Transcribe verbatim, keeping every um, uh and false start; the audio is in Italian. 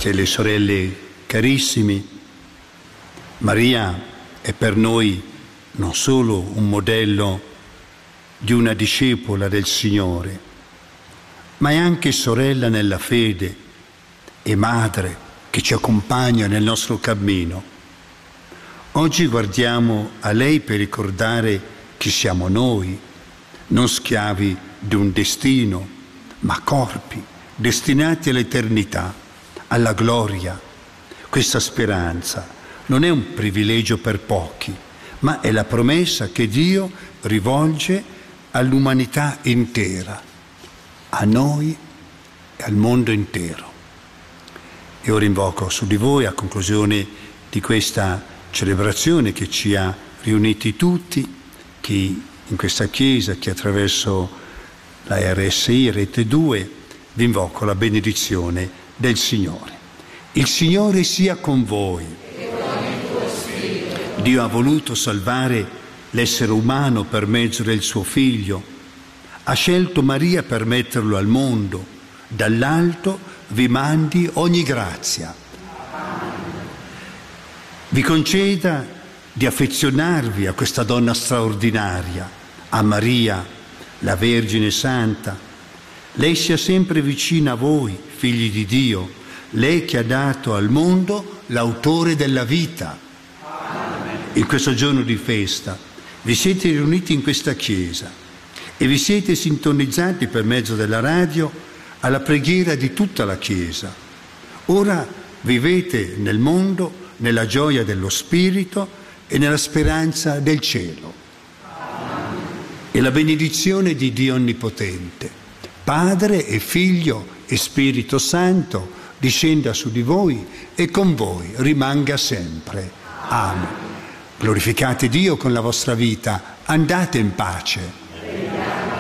fratelli e sorelle carissimi, Maria è per noi non solo un modello di una discepola del Signore, ma è anche sorella nella fede e madre che ci accompagna nel nostro cammino. Oggi guardiamo a lei per ricordare chi siamo noi, non schiavi di un destino, ma corpi destinati all'eternità, alla gloria. Questa speranza non è un privilegio per pochi, ma è la promessa che Dio rivolge all'umanità intera, a noi e al mondo intero. E ora invoco su di voi, a conclusione di questa celebrazione che ci ha riuniti tutti, chi in questa chiesa, chi attraverso la R S I, Rete due, vi invoco la benedizione del Signore. Il Signore sia con voi. Dio ha voluto salvare l'essere umano per mezzo del suo Figlio. Ha scelto Maria per metterlo al mondo. Dall'alto vi mandi ogni grazia. Vi conceda di affezionarvi a questa donna straordinaria, a Maria, la Vergine Santa. Lei sia sempre vicina a voi, figli di Dio, lei che ha dato al mondo l'autore della vita. In questo giorno di festa vi siete riuniti in questa chiesa e vi siete sintonizzati per mezzo della radio alla preghiera di tutta la Chiesa. Ora vivete nel mondo nella gioia dello Spirito e nella speranza del cielo. E la benedizione di Dio Onnipotente, Padre e Figlio e Spirito Santo, discenda su di voi e con voi rimanga sempre. Amen. Glorificate Dio con la vostra vita, andate in pace.